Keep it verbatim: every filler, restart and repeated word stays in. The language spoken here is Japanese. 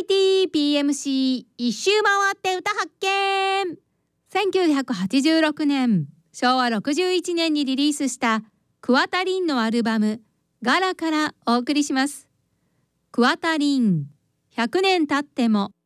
ティーピーエムシー 一周回って歌発見。せんきゅうひゃくはちじゅうろくねん、しょうわろくじゅういちねんにリリースしたクワタリンのアルバムガラからお送りします。クワタリン、ひゃくねん経っても